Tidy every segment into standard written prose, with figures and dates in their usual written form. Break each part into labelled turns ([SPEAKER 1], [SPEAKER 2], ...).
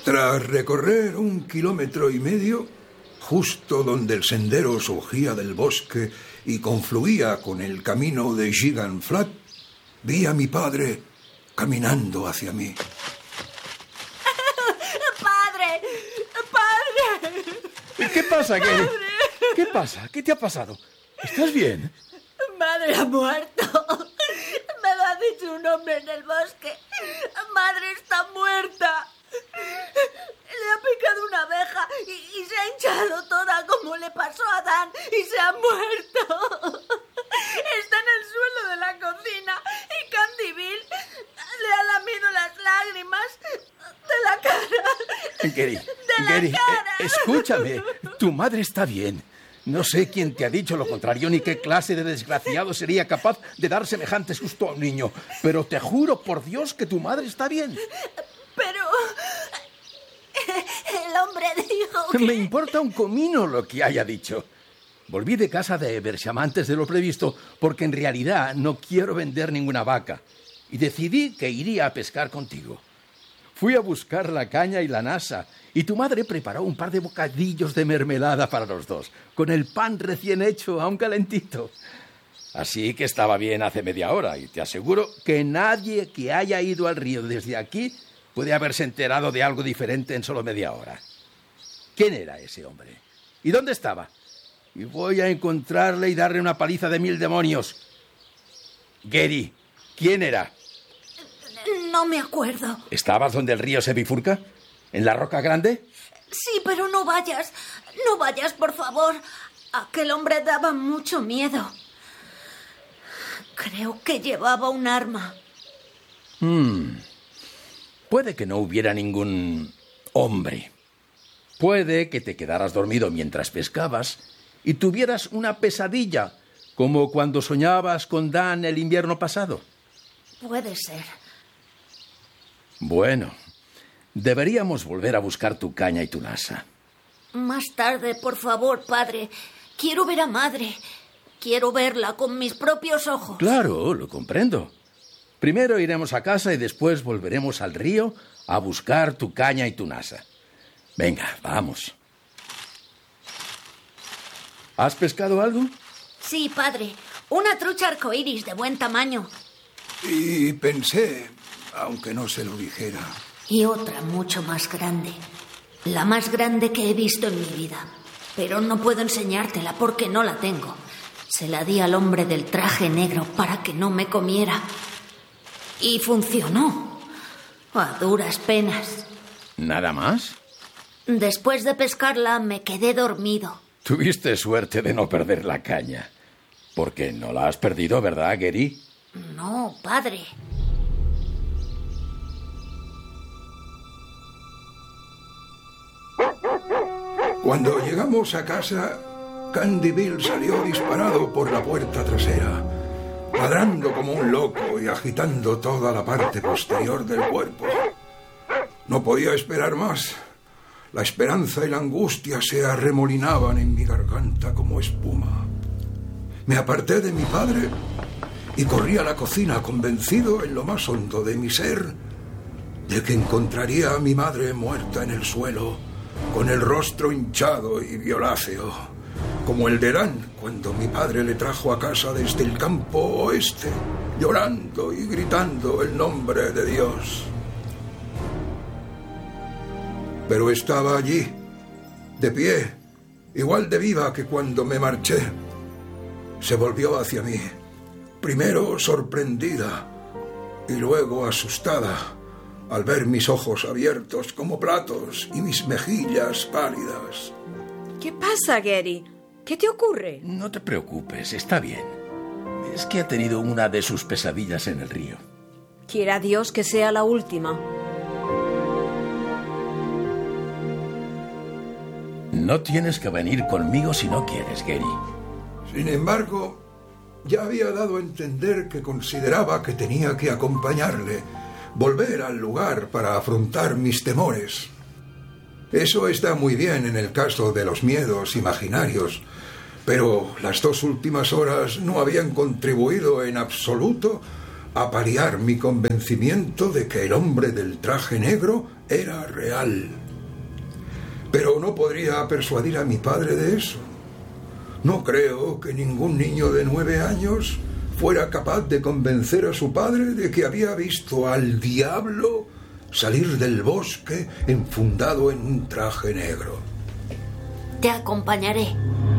[SPEAKER 1] Tras recorrer 1,5 kilómetros, justo donde el sendero surgía del bosque y confluía con el camino de Gigant Flat, vi a mi padre caminando hacia mí.
[SPEAKER 2] ¡Padre! ¡Padre!
[SPEAKER 3] ¿Qué pasa, Gary? ¿Qué pasa? ¿Qué te ha pasado? ¿Estás bien?
[SPEAKER 2] Madre ha muerto. Me lo ha dicho un hombre en el bosque. Madre está muerta. Le ha picado una abeja y se ha hinchado toda como le pasó a Dan y se ha muerto. Está en el suelo de la cocina y Candy Bill le ha lamido las lágrimas de la cara.
[SPEAKER 3] Gary, escúchame. Tu madre está bien. No sé quién te ha dicho lo contrario ni qué clase de desgraciado sería capaz de dar semejante susto a un niño. Pero te juro por Dios que tu madre está bien.
[SPEAKER 2] Pero el hombre dijo que...
[SPEAKER 3] Me importa un comino lo que haya dicho. Volví de casa de Eversham antes de lo previsto porque en realidad no quiero vender ninguna vaca. Y decidí que iría a pescar contigo. Fui a buscar la caña y la nasa y tu madre preparó un par de bocadillos de mermelada para los dos, con el pan recién hecho, aún calentito. Así que estaba bien hace media hora y te aseguro que nadie que haya ido al río desde aquí puede haberse enterado de algo diferente en solo media hora. ¿Quién era ese hombre? ¿Y dónde estaba? Y voy a encontrarle y darle una paliza de 1000 demonios. Gary, ¿quién era?
[SPEAKER 2] No me acuerdo.
[SPEAKER 3] ¿Estabas donde el río se bifurca? ¿En la roca grande?
[SPEAKER 2] Sí, pero no vayas. No vayas, por favor. Aquel hombre daba mucho miedo. Creo que llevaba un arma.
[SPEAKER 3] Puede que no hubiera ningún hombre. Puede que te quedaras dormido mientras pescabas y tuvieras una pesadilla, como cuando soñabas con Dan el invierno pasado.
[SPEAKER 2] Puede ser.
[SPEAKER 3] Bueno, deberíamos volver a buscar tu caña y tu nasa.
[SPEAKER 2] Más tarde, por favor, padre. Quiero ver a madre. Quiero verla con mis propios ojos.
[SPEAKER 3] Claro, lo comprendo. Primero iremos a casa y después volveremos al río a buscar tu caña y tu nasa. Venga, vamos. ¿Has pescado algo?
[SPEAKER 2] Sí, padre. Una trucha arcoíris de buen tamaño.
[SPEAKER 1] Y pensé, aunque no se lo dijera.
[SPEAKER 2] Y otra mucho más grande. La más grande que he visto en mi vida. Pero no puedo enseñártela porque no la tengo. Se la di al hombre del traje negro para que no me comiera. Y funcionó. A duras penas.
[SPEAKER 3] ¿Nada más?
[SPEAKER 2] Después de pescarla me quedé dormido.
[SPEAKER 3] Tuviste suerte de no perder la caña. Porque no la has perdido, ¿verdad, Gary?
[SPEAKER 2] No, padre.
[SPEAKER 1] Cuando llegamos a casa, Candy Bill salió disparado por la puerta trasera, ladrando como un loco y agitando toda la parte posterior del cuerpo. No podía esperar más. La esperanza y la angustia se arremolinaban en mi garganta como espuma. Me aparté de mi padre y corrí a la cocina convencido en lo más hondo de mi ser de que encontraría a mi madre muerta en el suelo, con el rostro hinchado y violáceo, como el de Dan cuando mi padre le trajo a casa desde el campo oeste, llorando y gritando el nombre de Dios. Pero estaba allí, de pie, igual de viva que cuando me marché. Se volvió hacia mí, primero sorprendida y luego asustada al ver mis ojos abiertos como platos y mis mejillas pálidas.
[SPEAKER 4] ¿Qué pasa, Gary? ¿Qué te ocurre?
[SPEAKER 3] No te preocupes, está bien. Es que ha tenido una de sus pesadillas en el río.
[SPEAKER 4] Quiera Dios que sea la última.
[SPEAKER 3] No tienes que venir conmigo si no quieres, Gary.
[SPEAKER 1] Sin embargo, ya había dado a entender que consideraba que tenía que acompañarle, volver al lugar para afrontar mis temores. Eso está muy bien en el caso de los miedos imaginarios, pero las 2 últimas horas no habían contribuido en absoluto a paliar mi convencimiento de que el hombre del traje negro era real. Pero no podría persuadir a mi padre de eso. No creo que ningún niño de 9 años fuera capaz de convencer a su padre de que había visto al diablo salir del bosque enfundado en un traje negro.
[SPEAKER 2] Te acompañaré.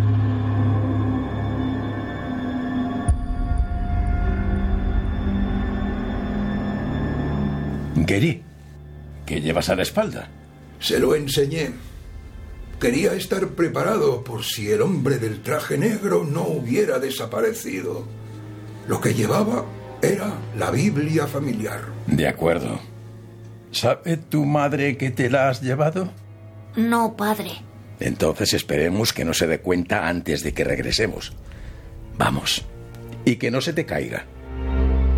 [SPEAKER 3] Gary, ¿qué llevas a la espalda?
[SPEAKER 1] Se lo enseñé. Quería estar preparado por si el hombre del traje negro no hubiera desaparecido. Lo que llevaba era la Biblia familiar.
[SPEAKER 3] De acuerdo. ¿Sabe tu madre que te la has llevado?
[SPEAKER 2] No, padre.
[SPEAKER 3] Entonces esperemos que no se dé cuenta antes de que regresemos. Vamos. Y que no se te caiga.